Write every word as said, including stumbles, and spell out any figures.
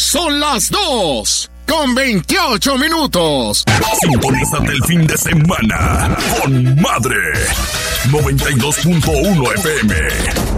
Son las dos con veintiocho minutos. Sintonízate el fin de semana con Madre noventa y dos punto uno F M.